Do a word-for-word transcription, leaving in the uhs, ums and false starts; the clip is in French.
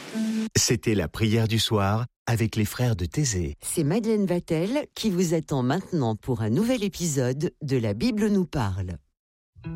C'était la prière du soir avec les frères de Thésée. C'est Madeleine Vatel qui vous attend maintenant pour un nouvel épisode de La Bible nous parle.